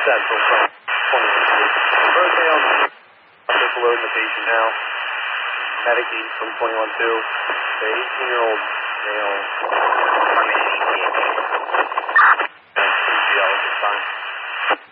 Central from 21-2. Birthday on vehicle load in the patient now. Medic 8 from 21-2. The 18-year-old male.